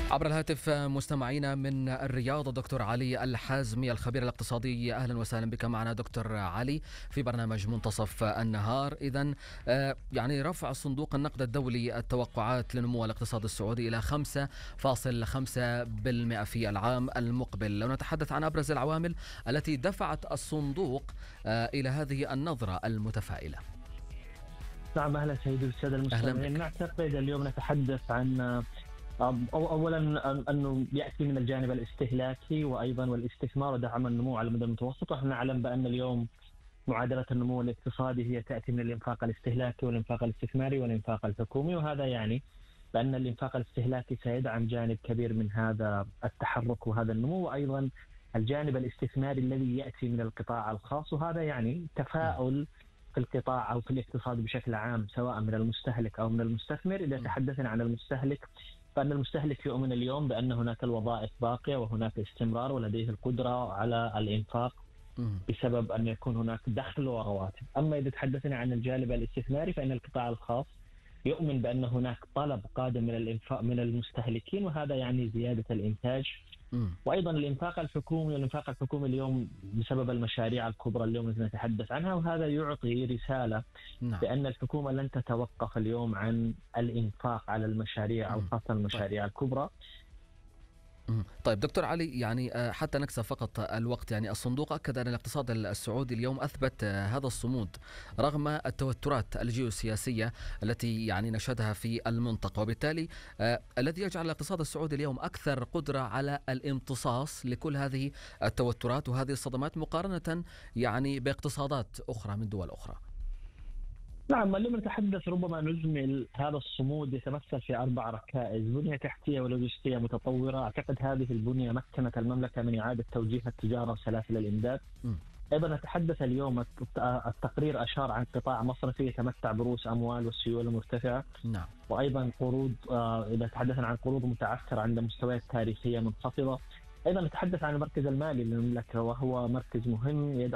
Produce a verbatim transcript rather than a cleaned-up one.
عبر الهاتف مستمعينا من الرياض دكتور علي الحازمي الخبير الاقتصادي. أهلا وسهلا بك معنا دكتور علي في برنامج منتصف النهار. إذن يعني رفع صندوق النقد الدولي التوقعات لنمو الاقتصاد السعودي إلى خمسة فاصلة خمسة بالمئة في العام المقبل. لو نتحدث عن أبرز العوامل التي دفعت الصندوق إلى هذه النظرة المتفائلة. نعم، أهلا سيدي والسادة المستمعين. نعتقد اليوم نتحدث عن أولا أنه يأتي من الجانب الاستهلاكي وأيضا والاستثمار ودعم النمو على المدى المتوسط. ونحن نعلم بأن اليوم معادلة النمو الاقتصادي هي تأتي من الإنفاق الاستهلاكي والإنفاق الاستثماري والإنفاق الحكومي، وهذا يعني بأن الإنفاق الاستهلاكي سيدعم جانب كبير من هذا التحرك وهذا النمو، وأيضا الجانب الاستثماري الذي يأتي من القطاع الخاص، وهذا يعني تفاؤل في القطاع أو في الاقتصاد بشكل عام سواء من المستهلك أو من المستثمر. إذا تحدثنا عن المستهلك فأن المستهلك يؤمن اليوم بأن هناك الوظائف باقية وهناك استمرار ولديه القدرة على الإنفاق بسبب أن يكون هناك دخل ورواتب. أما إذا تحدثنا عن الجانب الاستثماري فإن القطاع الخاص يؤمن بأن هناك طلب قادم من الإنفاق من المستهلكين، وهذا يعني زيادة الإنتاج. وأيضا الإنفاق الحكومي والإنفاق الحكومي اليوم بسبب المشاريع الكبرى اليوم التي نتحدث عنها، وهذا يعطي رسالة نعم. بأن الحكومة لن تتوقف اليوم عن الإنفاق على المشاريع أو خاصة المشاريع الكبرى. طيب دكتور علي، يعني حتى نكسب فقط الوقت، يعني الصندوق أكد أن الاقتصاد السعودي اليوم أثبت هذا الصمود رغم التوترات الجيوسياسية التي يعني نشهدها في المنطقة، وبالتالي آه الذي يجعل الاقتصاد السعودي اليوم أكثر قدرة على الامتصاص لكل هذه التوترات وهذه الصدمات مقارنة يعني باقتصادات أخرى من دول أخرى. نعم، اليوم نتحدث ربما نجمل هذا الصمود يتمثل في أربع ركائز: بنية تحتية ولوجستية متطورة. أعتقد هذه البنية مكنت المملكة من إعادة توجيه التجارة وسلاسل الإمداد. م. أيضا نتحدث اليوم التقرير أشار عن قطاع مصرفي يتمتع برؤوس أموال والسيولة مرتفعة. نعم. وأيضا قروض، إذا تحدثنا عن قروض متعثرة عند مستويات تاريخية منخفضة. أيضا نتحدث عن المركز المالي للمملكة وهو مركز مهم يدعم